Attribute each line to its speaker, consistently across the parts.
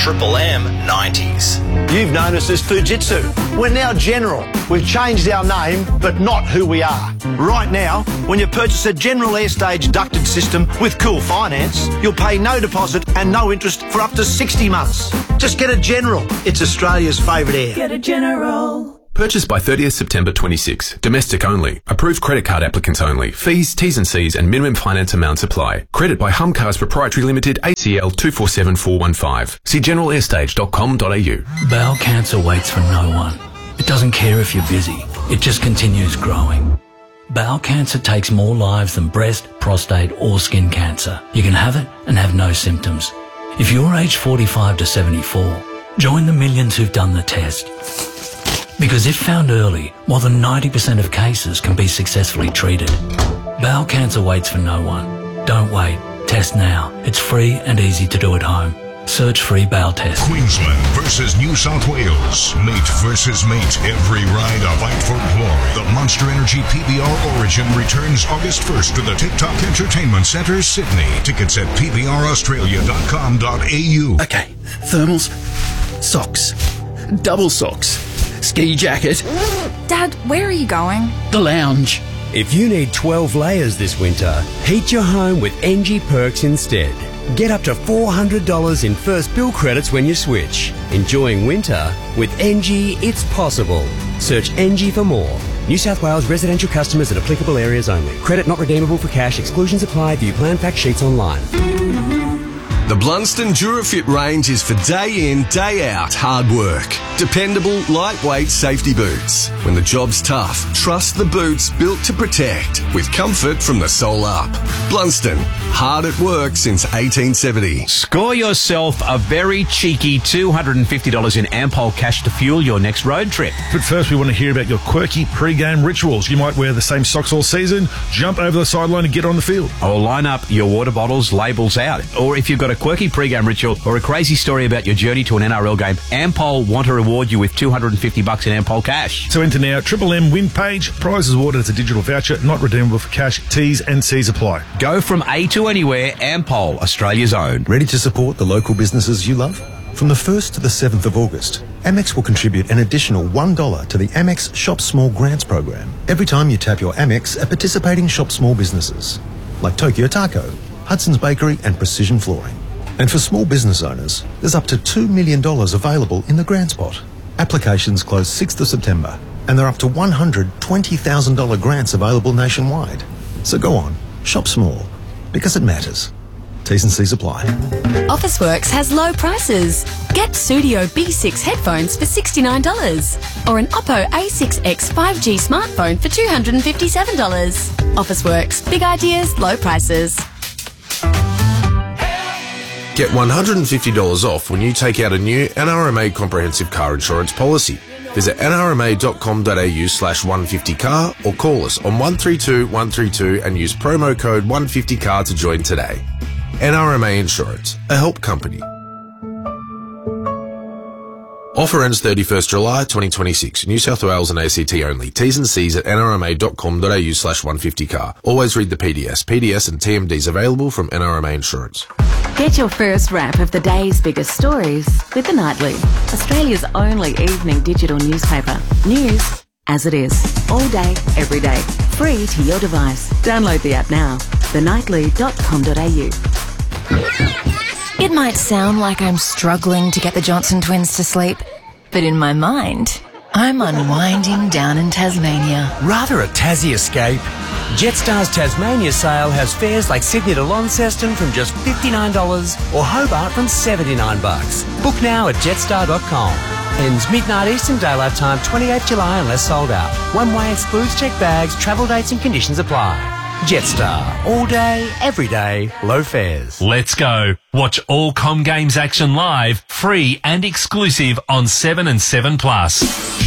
Speaker 1: Triple M 90s.
Speaker 2: You've known us as Fujitsu. We're now General. We've changed our name, but not who we are. Right now, when you purchase a General Airstage ducted system with Cool Finance, you'll pay no deposit and no interest for up to 60 months. Just get a General. It's Australia's favourite air.
Speaker 3: Get a General.
Speaker 4: Purchased by 30th September 26. Domestic only. Approved credit card applicants only. Fees, T's and C's and minimum finance amounts apply. Credit by Humcars Proprietary Limited, ACL 247415. See generalair.com.au.
Speaker 5: Bowel cancer waits for no one. It doesn't care if you're busy. It just continues growing. Bowel cancer takes more lives than breast, prostate or skin cancer. You can have it and have no symptoms. If you're aged 45 to 74, join the millions who've done the test. Because if found early, more than 90% of cases can be successfully treated. Bowel cancer waits for no one. Don't wait. Test now. It's free and easy to do at home. Search free bowel test.
Speaker 6: Queensland versus New South Wales. Mate versus mate. Every ride a fight for glory. The Monster Energy PBR Origin returns August 1st to the TikTok Entertainment Centre, Sydney. Tickets at pbraustralia.com.au.
Speaker 7: Okay, thermals, socks, double socks, ski jacket.
Speaker 8: Dad, where are you going?
Speaker 7: The lounge.
Speaker 9: If you need 12 layers this winter, heat your home with NG Perks instead. Get up to $400 in first bill credits when you switch. Enjoying winter? With NG, it's possible. Search NG for more. New South Wales residential customers in applicable areas only. Credit not redeemable for cash. Exclusions apply. View plan fact sheets online.
Speaker 10: The Blunston Durafit range is for day in, day out hard work. Dependable, lightweight safety boots. When the job's tough, trust the boots built to protect with comfort from the sole up. Blunston, hard at work since 1870.
Speaker 11: Score yourself a very cheeky $250 in Ampol cash to fuel your next road trip.
Speaker 12: But first we want to hear about your quirky pre-game rituals. You might wear the same socks all season, jump over the sideline and get on the field.
Speaker 11: Or line up your water bottles, labels out. Or if you've got a quirky pre-game ritual or a crazy story about your journey to an NRL game, Ampol want to reward you with $250 in Ampol cash.
Speaker 12: So enter now, Triple M win page. Prize is awarded as a digital voucher, not redeemable for cash. T's and C's apply.
Speaker 11: Go from A to anywhere, Ampol, Australia's own.
Speaker 13: Ready to support the local businesses you love? From the 1st to the 7th of August, Amex will contribute an additional $1 to the Amex Shop Small Grants program every time you tap your Amex at participating Shop Small businesses like Tokyo Taco, Hudson's Bakery and Precision Flooring. And for small business owners, there's up to $2 million available in the grants pot. Applications close 6th of September, and there are up to $120,000 grants available nationwide. So go on, shop small, because it matters. T's and C's apply.
Speaker 14: Officeworks has low prices. Get Studio B6 headphones for $69 or an Oppo A6X 5G smartphone for $257. Officeworks, big ideas, low prices.
Speaker 10: Get $150 off when you take out a new NRMA comprehensive car insurance policy. Visit nrma.com.au/150car or call us on 132 132 and use promo code 150car to join today. NRMA Insurance, a help company. Offer ends 31st July 2026. New South Wales and ACT only. T's and C's at nrma.com.au/150car. Always read the PDS. PDS and TMDs available from NRMA Insurance.
Speaker 15: Get your first wrap of the day's biggest stories with The Nightly, Australia's only evening digital newspaper. News as it is. All day, every day. Free to your device. Download the app now. thenightly.com.au.
Speaker 16: It might sound like I'm struggling to get the Johnson twins to sleep, but in my mind, I'm unwinding down in Tasmania.
Speaker 9: Rather a Tassie escape? Jetstar's Tasmania sale has fares like Sydney to Launceston from just $59 or Hobart from $79. Book now at jetstar.com. Ends midnight Eastern Daylight Time, 28th July unless sold out. One way excludes checked bags, travel dates and conditions apply. Jetstar. All day, every day, low fares.
Speaker 17: Let's go. Watch all Com Games action live, free and exclusive on 7 and 7 Plus.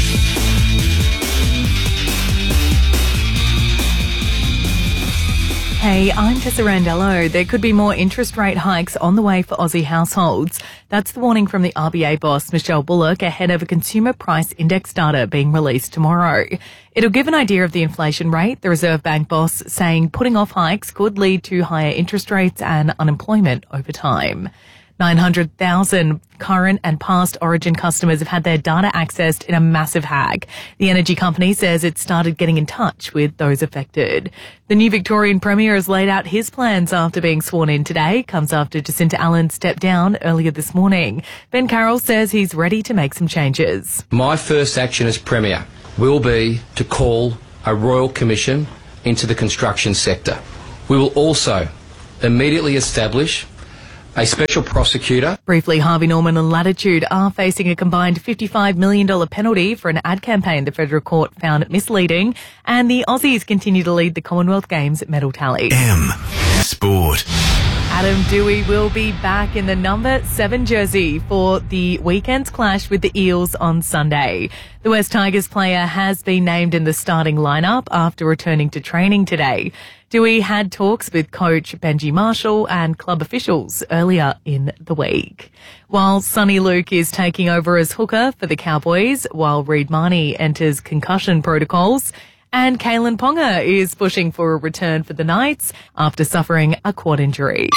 Speaker 18: Hey, I'm Tessa Randello. There could be more interest rate hikes on the way for Aussie households. That's the warning from the RBA boss, Michelle Bullock, ahead of a consumer price index data being released tomorrow. It'll give an idea of the inflation rate, the Reserve Bank boss saying putting off hikes could lead to higher interest rates and unemployment over time. 900,000 current and past Origin customers have had their data accessed in a massive hack. The energy company says it started getting in touch with those affected. The new Victorian Premier has laid out his plans after being sworn in today. Comes after Jacinta Allen stepped down earlier this morning. Ben Carroll says he's ready to make some changes.
Speaker 3: My first action as Premier will be to call a royal commission into the construction sector. We will also immediately establish a special prosecutor.
Speaker 18: Briefly, Harvey Norman and Latitude are facing a combined $55 million penalty for an ad campaign the federal court found misleading, and the Aussies continue to lead the Commonwealth Games medal tally.
Speaker 4: Sport.
Speaker 18: Adam Dewey will be back in the number 7 jersey for the weekend's clash with the Eels on Sunday. The West Tigers player has been named in the starting lineup after returning to training today. Dewey had talks with coach Benji Marshall and club officials earlier in the week. While Sonny Luke is taking over as hooker for the Cowboys, while Reid Marnie enters concussion protocols, and Kalen Ponga is pushing for a return for the Knights after suffering a quad injury.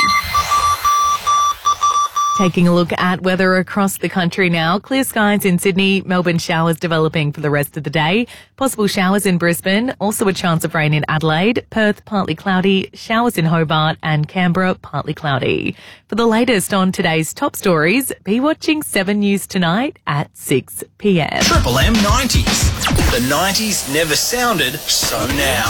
Speaker 18: Taking a look at weather across the country now. Clear skies in Sydney, Melbourne showers developing for the rest of the day. Possible showers in Brisbane, also a chance of rain in Adelaide. Perth, partly cloudy, showers in Hobart, and Canberra, partly cloudy. For the latest on today's top stories, be watching 7 News tonight at 6 p.m.
Speaker 1: Triple M 90s. The 90s never sounded so now.